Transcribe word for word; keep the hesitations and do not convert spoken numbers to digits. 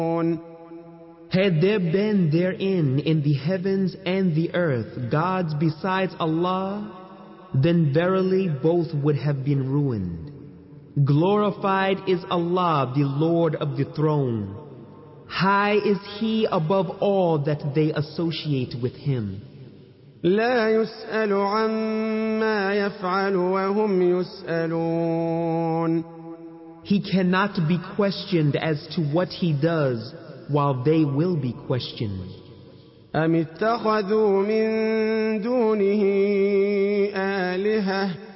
Had there been therein in the heavens and the earth gods besides Allah, then verily both would have been ruined. Glorified is Allah, the Lord of the throne. High is He above all that they associate with Him. لا يسأل عما يفعل وهم يسألون. He cannot be questioned as to what He does, while they will be questioned. أم اتخذوا من دونه آلهة